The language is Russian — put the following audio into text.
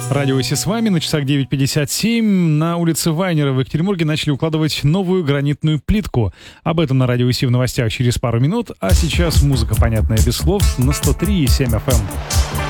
Радио Оси с вами, на часах 9:57. На улице Вайнера в Екатеринбурге начали укладывать новую гранитную плитку. Об этом на Радио Оси в новостях через пару минут. А сейчас музыка, понятная без слов, на 103,7 FM.